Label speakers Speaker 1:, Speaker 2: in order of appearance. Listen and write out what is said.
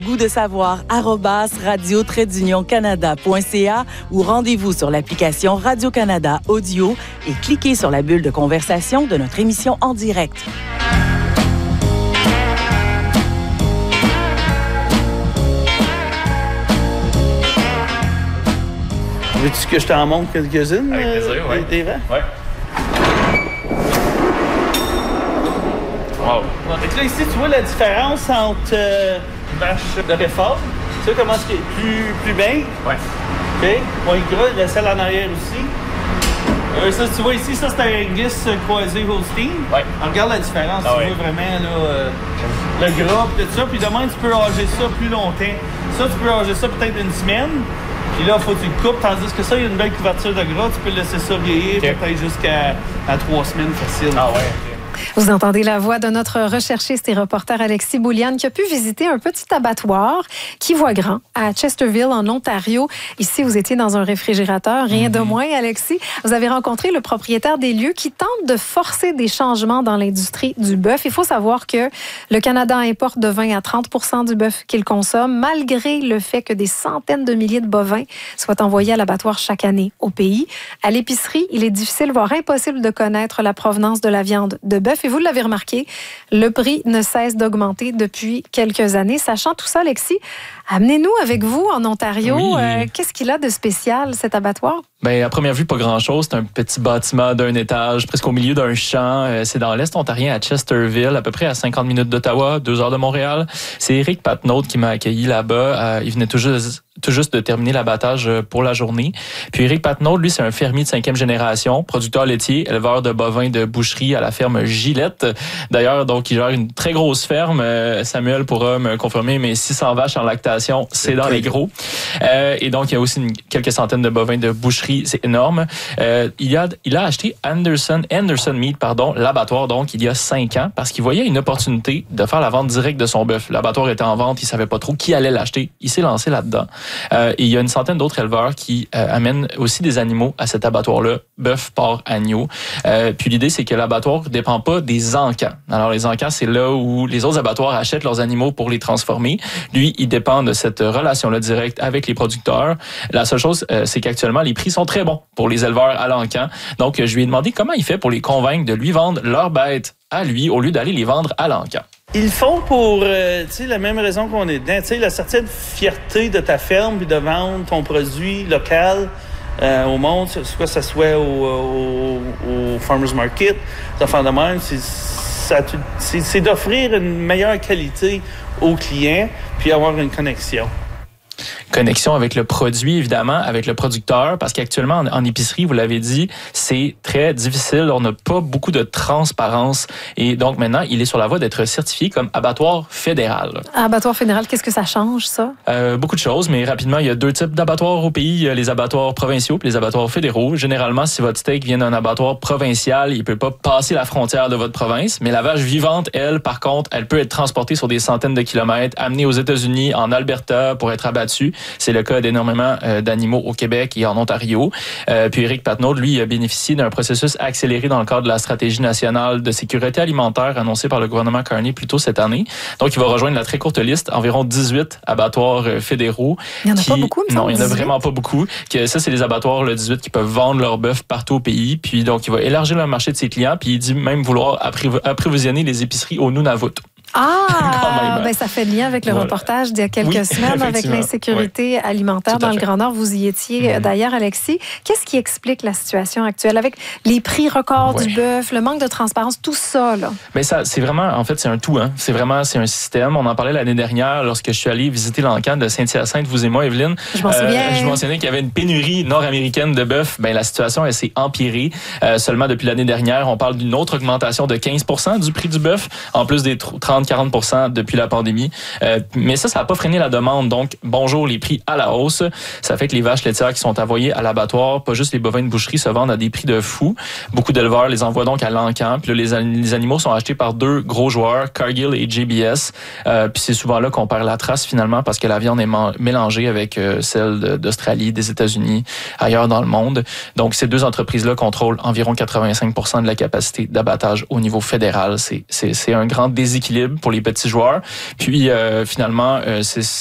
Speaker 1: Goût de savoir @radio-canada.ca ou rendez-vous sur l'application Radio-Canada Audio et cliquez sur la bulle de conversation de notre émission en direct.
Speaker 2: Veux-tu que je t'en montre quelques-unes?
Speaker 3: Avec plaisir, oui.
Speaker 2: Des vents?
Speaker 3: Oui. Wow.
Speaker 2: Donc là, ici, tu vois la différence entre une vache de réforme. Tu sais comment c'est plus bien?
Speaker 3: Oui.
Speaker 2: OK. Moins gras, la selle en arrière aussi. Ça, tu vois ici, ça, c'est un Angus croisé Holstein.
Speaker 3: Oui.
Speaker 2: Regarde la différence.
Speaker 3: Ah,
Speaker 2: tu
Speaker 3: oui.
Speaker 2: vois vraiment là, le gras et tout ça. Puis demain, tu peux âger ça plus longtemps. Ça, tu peux âger ça peut-être une semaine. Puis là, il faut que tu le coupes, tandis que ça, il y a une belle couverture de gras. Tu peux laisser ça vieillir peut-être jusqu'à 3 semaines facile.
Speaker 3: Ah ouais.
Speaker 4: Vous entendez la voix de notre recherchiste et reporter Alexis Bouliane qui a pu visiter un petit abattoir qui voit grand à Chesterville, en Ontario. Ici, vous étiez dans un réfrigérateur, rien de moins, Alexis. Vous avez rencontré le propriétaire des lieux qui tente de forcer des changements dans l'industrie du bœuf. Il faut savoir que le Canada importe de 20 à 30 % du bœuf qu'il consomme, malgré le fait que des centaines de milliers de bovins soient envoyés à l'abattoir chaque année au pays. À l'épicerie, il est difficile, voire impossible de connaître la provenance de la viande de bœuf. Et vous l'avez remarqué, le prix ne cesse d'augmenter depuis quelques années. Sachant tout ça, Alexis, amenez-nous avec vous en Ontario.
Speaker 3: Oui.
Speaker 4: Qu'est-ce qu'il a de spécial, cet abattoir?
Speaker 3: Bien, à première vue, pas grand-chose. C'est un petit bâtiment d'un étage, presque au milieu d'un champ. C'est dans l'Est ontarien, à Chesterville, à peu près à 50 minutes d'Ottawa, 2 heures de Montréal. C'est Éric Patnaud qui m'a accueilli là-bas. Il venait tout juste de terminer l'abattage pour la journée. Puis Éric Patnaud, lui, c'est un fermier de 5e génération, producteur laitier, éleveur de bovins de boucherie à la ferme Gillette. D'ailleurs, donc, il gère une très grosse ferme. Samuel pourra me confirmer, mais 600 vaches en lactation, c'est dans les gros. Et donc, il y a aussi quelques centaines de bovins de boucherie. C'est énorme. Il a acheté Anderson Meat, l'abattoir, donc, il y a 5 ans, parce qu'il voyait une opportunité de faire la vente directe de son bœuf. L'abattoir était en vente, il savait pas trop qui allait l'acheter. Il s'est lancé là-dedans. Et il y a une centaine d'autres éleveurs qui amènent aussi des animaux à cet abattoir-là, bœuf, porc, agneau. Puis l'idée, c'est que l'abattoir ne dépend pas des encans. Alors, les encans, c'est là où les autres abattoirs achètent leurs animaux pour les transformer. Lui, il dépend de cette relation-là directe avec les producteurs. La seule chose, c'est qu'actuellement, les prix sont très bons pour les éleveurs à l'encan. Donc, je lui ai demandé comment il fait pour les convaincre de lui vendre leurs bêtes à lui au lieu d'aller les vendre à l'encan.
Speaker 2: Ils le font pour la même raison qu'on est dedans. La certaine fierté de ta ferme puis de vendre ton produit local au monde, soit ça soit au farmers market, ça fait de même, c'est d'offrir une meilleure qualité aux clients puis avoir une connexion.
Speaker 3: Connexion avec le produit, évidemment, avec le producteur, parce qu'actuellement, en épicerie, vous l'avez dit, c'est très difficile. On n'a pas beaucoup de transparence. Et donc, maintenant, il est sur la voie d'être certifié comme abattoir fédéral.
Speaker 4: Abattoir fédéral, qu'est-ce que ça change, ça?
Speaker 3: Beaucoup de choses, mais rapidement, il y a 2 types d'abattoirs au pays. Il y a les abattoirs provinciaux et les abattoirs fédéraux. Généralement, si votre steak vient d'un abattoir provincial, il ne peut pas passer la frontière de votre province. Mais la vache vivante, elle, par contre, elle peut être transportée sur des centaines de kilomètres, amenée aux États-Unis, en Alberta, pour être abattue. C'est le cas d'énormément d'animaux au Québec et en Ontario. Puis Éric Patnaud, lui, a bénéficié d'un processus accéléré dans le cadre de la stratégie nationale de sécurité alimentaire annoncée par le gouvernement Carney plus tôt cette année. Donc, il va rejoindre la très courte liste, environ 18 abattoirs fédéraux.
Speaker 4: Il n'y en a pas beaucoup,
Speaker 3: Non, il n'y en a vraiment pas beaucoup. Ça, c'est les abattoirs, le 18, qui peuvent vendre leur bœuf partout au pays. Puis, donc, il va élargir le marché de ses clients. Puis, il dit même vouloir approvisionner les épiceries au Nunavut.
Speaker 4: Ah, ben ça fait lien avec le reportage d'il y a quelques semaines avec l'insécurité alimentaire dans le Grand Nord. Vous y étiez d'ailleurs, Alexis. Qu'est-ce qui explique la situation actuelle avec les prix records du bœuf, le manque de transparence, tout ça, là?
Speaker 3: Mais ça, c'est vraiment, en fait, c'est un tout, hein. C'est un système. On en parlait l'année dernière lorsque je suis allé visiter l'encan de Saint-Hyacinthe, vous et moi, Evelyne.
Speaker 4: Je m'en souviens.
Speaker 3: Je mentionnais qu'il y avait une pénurie nord-américaine de bœuf. Ben, la situation, elle s'est empirée. Seulement depuis l'année dernière, on parle d'une autre augmentation de 15% du prix du bœuf, en plus des 30-40% depuis la pandémie. Mais ça n'a pas freiné la demande. Donc, bonjour, les prix à la hausse. Ça fait que les vaches laitières qui sont envoyées à l'abattoir, pas juste les bovins de boucherie, se vendent à des prix de fou. Beaucoup d'éleveurs les envoient donc à l'encan. Puis là, les animaux sont achetés par 2 gros joueurs, Cargill et JBS. Puis c'est souvent là qu'on perd la trace finalement parce que la viande est mélangée avec celle d'Australie, des États-Unis, ailleurs dans le monde. Donc, ces 2 entreprises-là contrôlent environ 85% de la capacité d'abattage au niveau fédéral. C'est un grand déséquilibre libre pour les petits joueurs. Puis finalement, c'est